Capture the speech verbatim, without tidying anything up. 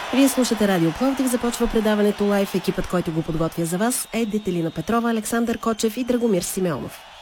Вие слушате Радио Пловдив. Започва предаването лайв. Екипът, който го подготвя за вас, е Детелина Петрова, Александър Кочев и Драгомир Симеонов.